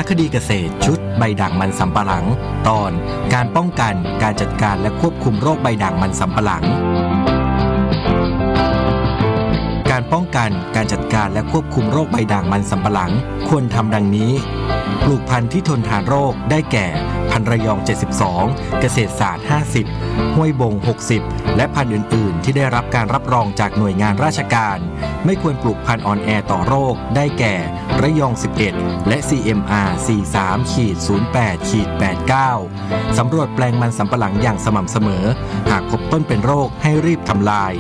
คดีเกษตรชุดใบด่างมันสำปะหลังตอนการป้องกันการจัดการและควบคุมโรคใบด่างมันสำปะหลังการป้องกันการจัดการและควบคุมโรคใบด่างมันสำปะหลังควรทำดังนี้ปลูกพันธุ์ที่ทนทานโรคได้แก่พันธุ์ระยอง72เกษตรศาสตร์50ห้วยบง60และพันธุ์อื่นๆที่ได้รับการรับรองจากหน่วยงานราชการไม่ควรปลูกพันธุ์อ่อนแอต่อโรคได้แก่ระยอง11และ CMR 43-08-89 สำรวจแปลงมันสำปะหลังอย่างสม่ำเสมอหากพบต้นเป็นโรคให้รีบทำลาย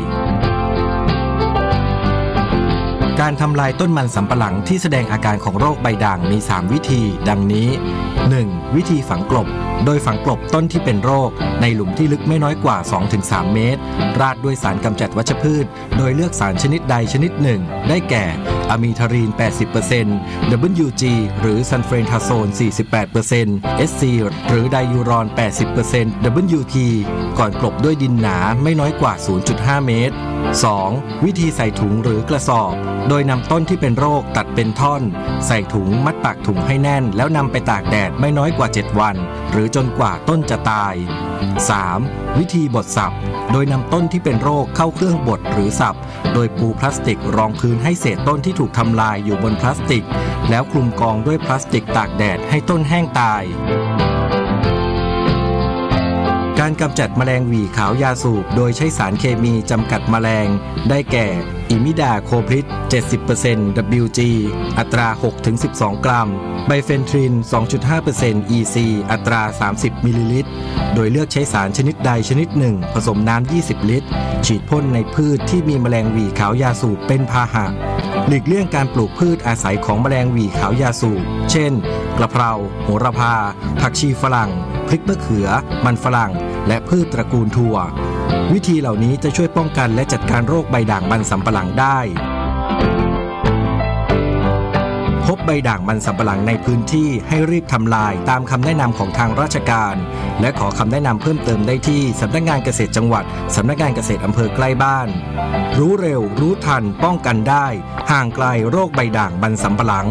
การทำลายต้นมันสำปะหลังที่แสดงอาการของโรคใบด่างมี3วิธีดังนี้ 1. วิธีฝังกลบโดยฝังกลบต้นที่เป็นโรคในหลุมที่ลึกไม่น้อยกว่า 2-3 เมตรราดด้วยสารกำจัดวัชพืชโดยเลือกสารชนิดใดชนิดหนึ่งได้แก่อะมีทารีน 80% WG หรือซัลเฟนทาโซน 48% SC หรือไดยูรอน 80% WT ก่อนกลบด้วยดินหนาไม่น้อยกว่า 0.5 เมตร 2. วิธีใส่ถุงหรือกระสอบโดยนำต้นที่เป็นโรคตัดเป็นท่อนใส่ถุงมัดปากถุงให้แน่นแล้วนำไปตากแดดไม่น้อยกว่า7วันหรือจนกว่าต้นจะตาย 3. วิธีบดสับโดยนำต้นที่เป็นโรคเข้าเครื่องบดหรือสับโดยปูพลาสติกรองพื้นให้เศษต้นที่ถูกทำลายอยู่บนพลาสติกแล้วคลุมกองด้วยพลาสติกตากแดดให้ต้นแห้งตายการกำจัดแมลงหวี่ขาวยาสูบโดยใช้สารเคมีจำกัดแมลงได้แก่อิมิดาโคพริด 70% WG อัตรา 6-12 กรัมไบเฟนทริน 2.5% EC อัตรา 30 มิลลิลิตรโดยเลือกใช้สารชนิดใดชนิดหนึ่งผสมน้ำ 20 ลิตรฉีดพ่นในพืชที่มีแมลงหวี่ขาวยาสูบเป็นพาหะหลีกเลี่ยงการปลูกพืชอาศัยของแมลงหวี่ขาวยาสูบเช่นกระเพราโหระพาผักชีฝรั่งพริกมะเขือมันฝรั่งและพืชตระกูลถั่ววิธีเหล่านี้จะช่วยป้องกันและจัดการโรคใบด่างมันสำปะหลังได้พบใบด่างมันสำปะหลังในพื้นที่ให้รีบทำลายตามคำแนะนำของทางราชการและขอคำแนะนำเพิ่มเติมได้ที่สำนักงานเกษตรจังหวัดสำนักงานเกษตรอำเภอใกล้บ้านรู้เร็วรู้ทันป้องกันได้ห่างไกลโรคใบด่างมันสำปะหลัง